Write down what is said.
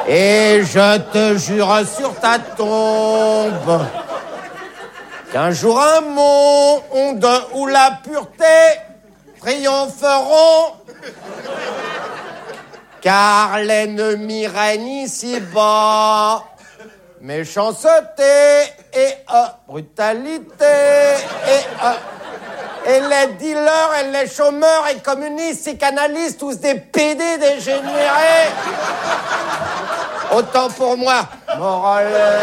Et je te jure sur ta tombe qu'un jour un monde où la pureté triompheront, car l'ennemi règne ici-bas. Méchanceté et brutalité et les dealers et les chômeurs et communistes, psychanalystes, tous des PD dégénérés. Autant pour moi, morale.